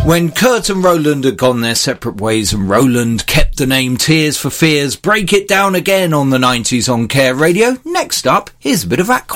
When Kurt and Roland had gone their separate ways and Roland kept the name Tears for Fears, break it down again on the 90s on Care Radio. Next up, here's a bit of Aqua.